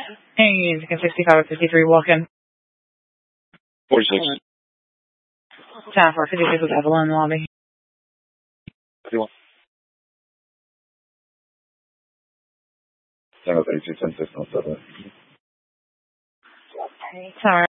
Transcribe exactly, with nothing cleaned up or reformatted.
Hey, sixty-five fifty-three, walk-in. forty-six. ten four fifty-six with Evelyn in the lobby. fifty-one. ten thirty-two, ten six, no seven. Sorry.